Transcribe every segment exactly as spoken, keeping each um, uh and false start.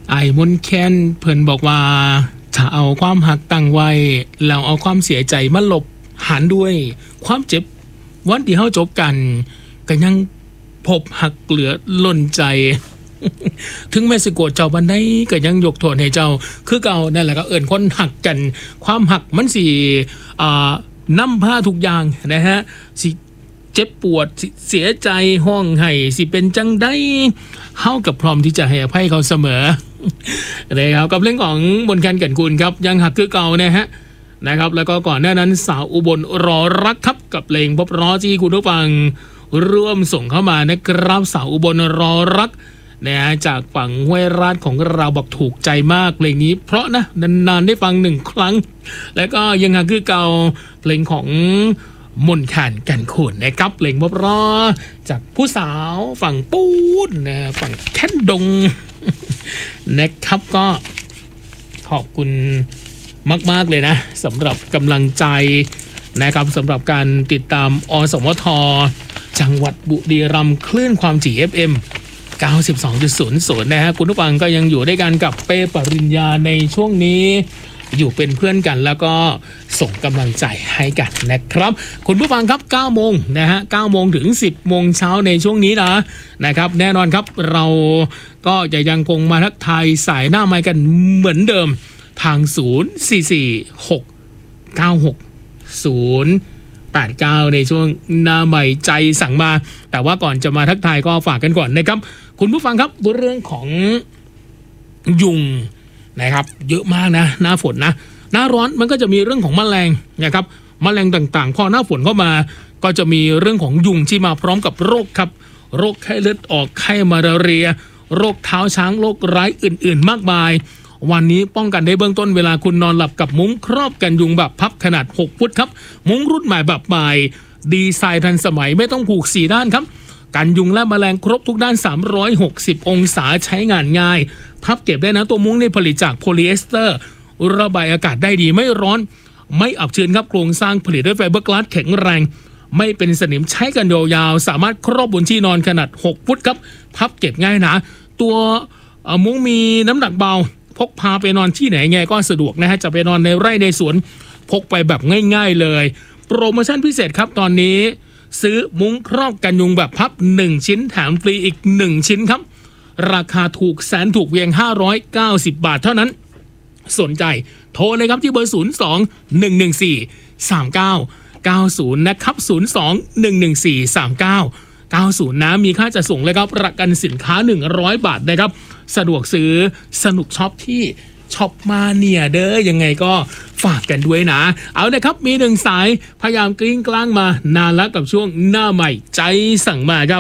ไอ้มนแคนเพิ่นบอกว่าถ้าเอาความหักตั้งไว้แล้วเอาความเสียใจมาลบหารด้วยความเจ็บวันที่เฮาจบกันก็ยังพบหักเหลือล้นใจ ถึงแม้สิโกรธเจ้าบันไดก็ยังยกโทษให้เจ้าคือเก่านั่นแหละก็เอิ้นคนหักกันความหักมันสิอ่านำพาทุกอย่างนะฮะสิเจ็บปวดเสียใจห้องไห้สิเป็นจังได้เฮากับพร้อมที่จะให้อภัยเขาเสมอ นะครับกับเรื่องของบนแคนแก่นคูณครับยังหักคือเก่านะฮะนะครับแล้วก็ก่อนหน้านั้นสาวอุบลรอรักครับกับเพลงพบรอที่คุณผู้ฟังร่วมส่งเข้ามานะครับสาวอุบลรอรักนะฮะจากฝั่งห้วยราชของเราบอกถูกใจมากเพลงนี้เพราะนะนานๆได้ฟังหนึ่งครั้งแล้วก็ยังหักคือเก่าเพลงของมนต์แคนแก่นคูณนะครับเพลงพบรอจากผู้สาวฝั่งปูนนะฝั่งแคนดงนะครับก็ขอบคุณมากๆเลยนะสำหรับกำลังใจนะครับสำหรับการติดตามอสมทจังหวัดบุรีรัมย์คลื่นความถี่ เอฟ เอ็ม เก้าสิบสองจุดศูนย์ศูนย์ นะฮะคุณผู้ฟังก็ยังอยู่ด้วยกันกับเป้ปริญญาในช่วงนี้อยู่เป็นเพื่อนกันแล้วก็ส่งกำลังใจให้กันนะครับคุณผู้ฟังครับเก้าโมงนะฮะเก้าโมงถึงสิบโมงเช้าในช่วงนี้นะนะครับแน่นอนครับเราก็จะยังคงมาทักทายสายหน้าไมค์กันเหมือนเดิมทางศูนย์ สี่ สี่ หก เก้า หก ศูนย์ แปด เก้าในช่วงหน้าใหม่ใจสั่งมาแต่ว่าก่อนจะมาทักทายก็ฝากกันก่อนนะครับคุณผู้ฟังครับเรื่องของยุงนะครับเยอะมากนะหน้าฝนนะหน้าร้อนมันก็จะมีเรื่องของแมลงนะครับแมลงต่างๆพอหน้าฝนเข้ามาก็จะมีเรื่องของยุงที่มาพร้อมกับโรคครับโรคไข้เลือดออกไข้มาลาเรียโรคเท้าช้างโรคร้ายอื่นๆมากมายวันนี้ป้องกันได้เบื้องต้นเวลาคุณนอนหลับกับมุ้งครอบกันยุงแบบพับขนาดหกฟุตครับมุ้งรุ่นใหม่แบบใหม่ดีไซน์ทันสมัยไม่ต้องผูกสี่ด้านครับกันยุงและแมลงครบทุกด้านสามร้อยหกสิบองศาใช้งานง่ายพับเก็บได้นะตัวมุ้งในผลิตจากโพลีเอสเตอร์ระบายอากาศได้ดีไม่ร้อนไม่อับชื้นครับโครงสร้างผลิตด้วยไฟเบอร์กลาสแข็งแรงไม่เป็นสนิมใช้กันยาวๆสามารถครอบบนที่นอนขนาดหกฟุตครับพับเก็บง่ายนะตัวมุ้งมีน้ำหนักเบาพกพาไปนอนที่ไหนไงก็สะดวกนะฮะจะไปนอนในไร่ในสวนพกไปแบบง่ายๆเลยโปรโมชั่นพิเศษครับตอนนี้ซื้อมุ้งครอบกันยุงแบบพับหนึ่งชิ้นแถมฟรีอีกหนึ่งชิ้นครับราคาถูกแสนถูกเพียงห้าร้อยเก้าสิบบาทเท่านั้นสนใจโทรเลยครับที่เบอร์ศูนย์ สอง หนึ่ง หนึ่ง สี่ สาม เก้า เก้า ศูนย์นะครับศูนย์ สอง หนึ่ง หนึ่ง สี่ สาม เก้า เก้า ศูนย์นะมีค่าจัดส่งเลยครับประกันสินค้าหนึ่งร้อยบาทนะครับสะดวกซื้อสนุกช็อปที่ช็อปมาเนี่ยเด้อยังไงก็ฝากกันด้วยนะเอาเลยครับมีหนึ่งสายพยายามกลิ้งกลางมานานแล้วกับช่วงหน้าใหม่ใจสั่งมาครับ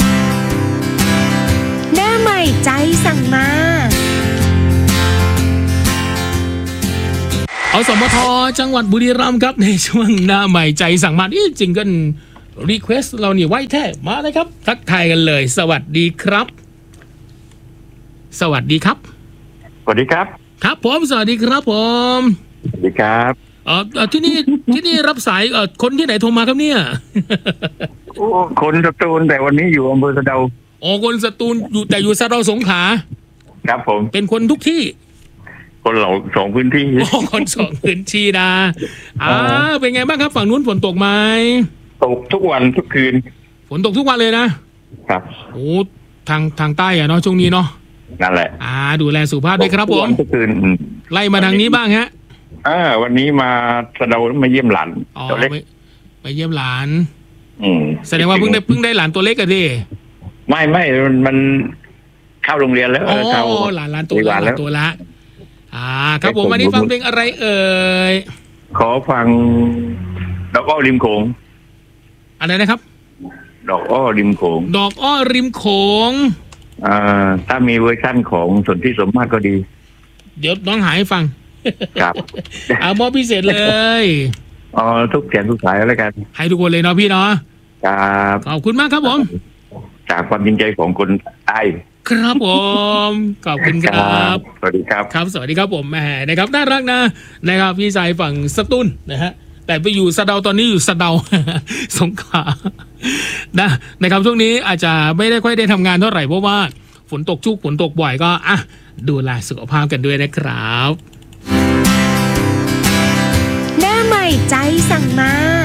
หน้าใหม่ใจสั่งมาอสมทจังหวัดบุรีรัมย์ครับในช่วงหน้าใหม่ใจสั่งมานี่จริงกันรีเควสเราเนี่ยไว้แท้มาเลยครับทักทายกันเลยสวัสดีครับสวัสดีครับสวัสดีครับครับผมสวัสดีครับผมสวัสดีครับเอ่อที่นี่ที่นี่รับสายเอ่อคนที่ไหนโทรมาครับเนี่ยโอ้คนสตูลแต่วันนี้อยู่อำเภอสะเดาอ๋อคนสตูลอยู่แต่อยู่สะเดาสงขลาครับผมเป็นคนทุกที่คนเราสองพื้นที่โอ้คนสองพื้นที่นะอ่าเป็นไงบ้างครับฝั่งนู้นฝนตกไหมตกทุกวันทุกคืนฝนตกทุกวันเลยนะครับโอ้ทางทางใต้อะเนาะช่วงนี้เนาะนั่นแหละอ่าดูแลสุขภาพด้วยครับผมทุกคืนไล่มาทางนี้บ้างฮะอ่าวันนี้มาสะเดามาเยี่ยมหลานตัวเล็กไปเยี่ยมหลานอืมแสดงว่าเพิ่งได้เพิ่งได้หลานตัวเล็กอะดิไม่ไม่มันเข้าโรงเรียนแล้วอ๋อหลานหลานตัวละตัวละอ่าครับผมวันนี้ฟังเพลงอะไรเอ่ยขอฟังดอกอ้อริมโขงอะไรนะครับดอกอ้อริมโขงดอกอ้อริมโขงอ่าถ้ามีเวอร์ชั่นของสนธิสมมาตรก็ดีเดี๋ยวน้องหาให้ฟังครับเอามอบพิเศษเลยอ๋อทุกเสียงทุกสายแล้วกันให้ทุกคนเลยเนาะพี่เนาะครับขอบคุณมากครับผมจากความจริงใจของคนใต้ครับผมขอบคุณครับสวัสดีครับครับสวัสดีครับผมแหมนะครับน่ารักนะนะครับพี่ชายฝั่งสตูลนะฮะแต่ไปอยู่สะเดาตอนนี้อยู่สะเดาสงขลานะนะครับช่วงนี้อาจจะไม่ได้ค่อยได้ทำงานเท่าไหร่เพราะว่าฝนตกชุกฝนตกบ่อยก็อ่ะดูแลสุขภาพกันด้วยนะครับหน้าใหม่ใจสั่งมา